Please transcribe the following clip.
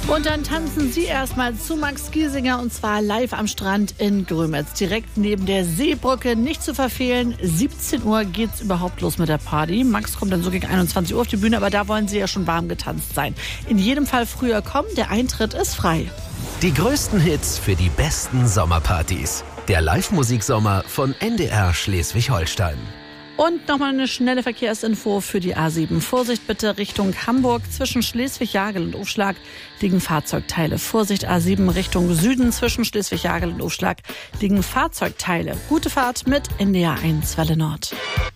Und dann tanzen Sie erstmal zu Max Giesinger und zwar live am Strand in Grömitz. Direkt neben der Seebrücke, nicht zu verfehlen. 17 Uhr geht's überhaupt los mit der Party. Max kommt dann so gegen 21 Uhr auf die Bühne, aber da wollen Sie ja schon warm getanzt sein. In jedem Fall früher kommen, der Eintritt ist frei. Die größten Hits für die besten Sommerpartys. Der Live-Musiksommer von NDR Schleswig-Holstein. Und nochmal eine schnelle Verkehrsinfo für die A7. Vorsicht bitte Richtung Hamburg. Zwischen Schleswig-Jagel und Ufschlag liegen Fahrzeugteile. Vorsicht A7 Richtung Süden. Zwischen Schleswig-Jagel und Ufschlag liegen Fahrzeugteile. Gute Fahrt mit NDR 1 Welle Nord.